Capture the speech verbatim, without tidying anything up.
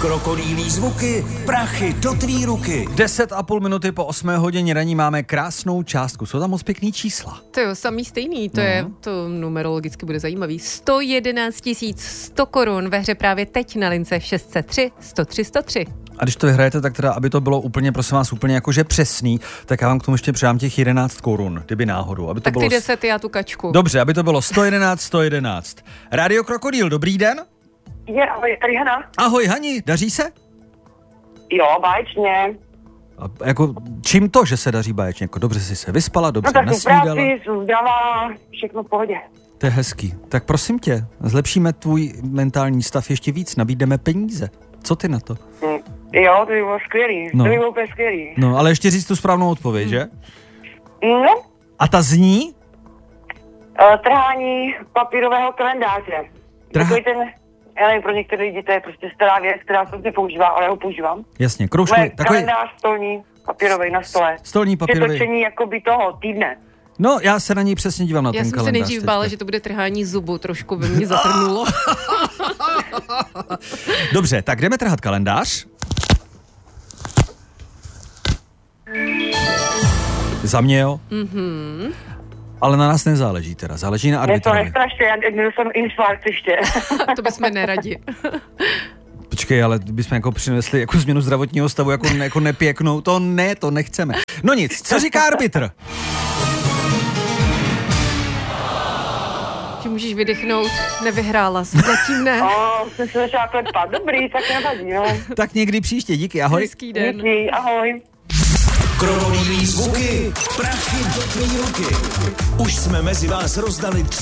Krokodýlí zvuky, prachy do tvý ruky. Deset a půl minuty po osmé hodině raní máme krásnou částku. Jsou tam moc pěkný čísla. To je samý stejný, to no. je, to numerologicky bude zajímavý. sto jedenáct tisíc sto korun ve hře právě teď na lince šest set tři sto tři sto tři. A když to vyhrajete, tak teda, aby to bylo úplně, prosím vás, úplně jakože přesný, tak já vám k tomu ještě přidám těch jedenáct korun, kdyby náhodou. Aby to tak bylo... ty deset, já tu kačku. Dobře, aby to bylo sto jedenáct, sto jedenáct. Rádio Krokodýl, dobrý den. Je, ahoj, tady Hana. Ahoj, Hani, daří se? Jo, báječně. A jako, čím to, že se daří báječně? Jako, dobře jsi se vyspala, dobře No tak v nasnídala? práci, jsem zdravá, všechno v pohodě. To je hezký. Tak prosím tě, zlepšíme tvůj mentální stav ještě víc, nabídneme peníze. Co ty na to? Hm. Jo, to by bylo skvělý, No. to by bylo úplně skvělý. No, ale ještě říct tu správnou odpověď, že? No, A ta zní? uh, trhání papírového kalendáře. Trha- Takový ten, já nevím, pro některé lidi to je prostě stará věc, která se nepoužívá, ale já ho používám. Jasně, kroužku, Moje takový kalendář stolní, papírový na stole. stolní papírový. Přetočení jakoby toho týdne. No, já se na něj přesně dívám na Já ten jsem se kalendář. nejdřív teďka. bála, že to bude trhání zubu, trošku by mě zatrnulo. Dobře, tak jdeme trhat kalendář. Za mě jo. Mhm. Ale na nás nezáleží teda, záleží na Mě to arbitrovi. nestrašte, já měl jsem infarkt ještě. To bychom neradi. Počkej, ale bychom jako přinesli jako změnu zdravotního stavu, jako, ne, jako nepěknou, to ne, to nechceme. No nic, co říká arbitr? Že můžeš vydechnout, nevyhrála jsi, zatím ne. O, jsem se začala klepat, dobrý, tak nevadí, no. Tak někdy příště, díky, ahoj. Hezký den. Díky, ahoj. Krokodýlí zvuky, prachy do tvý ruky. Už jsme mezi vás rozdali tři